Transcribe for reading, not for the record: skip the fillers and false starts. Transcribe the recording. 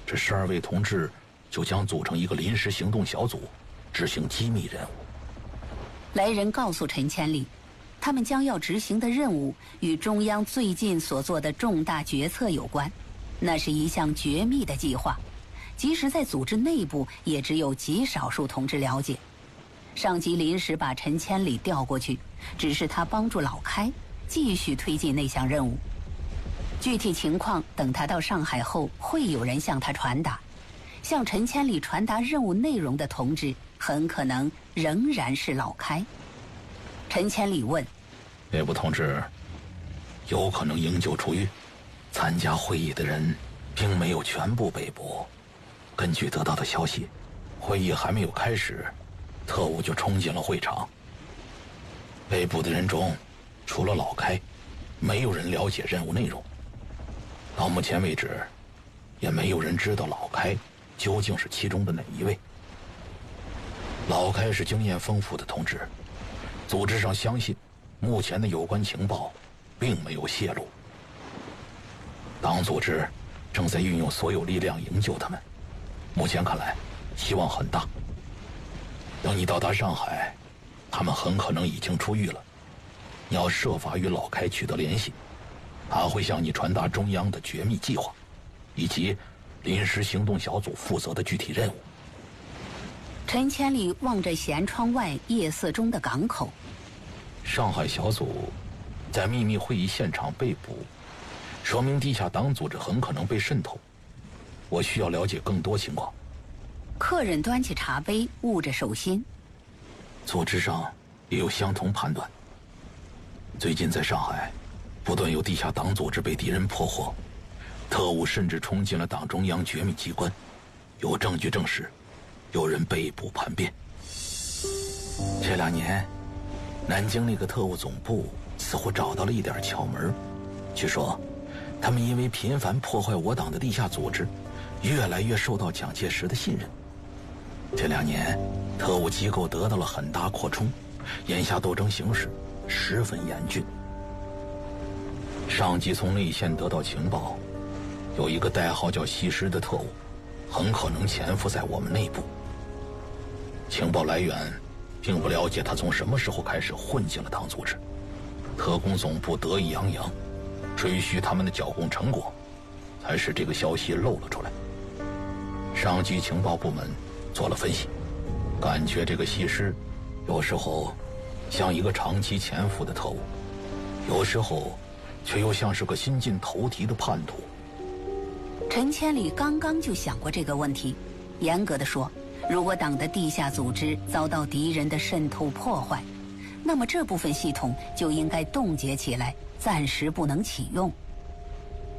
这12位同志就将组成一个临时行动小组，执行机密任务。 来人告诉陈千里，他们将要执行的任务与中央最近所做的重大决策有关，那是一项绝密的计划，即使在组织内部也只有极少数同志了解。上级临时把陈千里调过去，只是他帮助老开继续推进那项任务。具体情况等他到上海后会有人向他传达，向陈千里传达任务内容的同志很可能仍然是老开。陈千里问： 内部同志有可能营救出狱，参加会议的人并没有全部被捕。根据得到的消息，会议还没有开始，特务就冲进了会场。被捕的人中，除了老开，没有人了解任务内容。到目前为止，也没有人知道老开究竟是其中的哪一位。老开是经验丰富的同志，组织上相信目前的有关情报并没有泄露。党组织正在运用所有力量营救他们，目前看来希望很大。等你到达上海，他们很可能已经出狱了。你要设法与老开取得联系，他会向你传达中央的绝密计划，以及临时行动小组负责的具体任务。 陈千里望着舷窗外夜色中的港口。 上海小组在秘密会议现场被捕，说明地下党组织很可能被渗透。我需要了解更多情况。 客人端起茶杯，捂着手心。 组织上也有相同判断。最近在上海，不断有地下党组织被敌人破获，特务甚至冲进了党中央绝密机关，有证据证实，有人被捕叛变。这2年，南京那个特务总部似乎找到了一点窍门。据说，他们因为频繁破坏我党的地下组织，越来越受到蒋介石的信任。这2年，特务机构得到了很大扩充，眼下斗争形势十分严峻。上级从内线得到情报，有一个代号叫西施的特务，很可能潜伏在我们内部。情报来源并不了解他从什么时候开始混进了党组织，特工总部得意洋洋，吹嘘他们的剿共成果，才使这个消息漏了出来。上级情报部门做了分析，感觉这个西施有时候像一个长期潜伏的特务，有时候却又像是个新晋投敌的叛徒。 陈千里刚刚就想过这个问题。严格的说，如果党的地下组织遭到敌人的渗透破坏，那么这部分系统就应该冻结起来，暂时不能启用。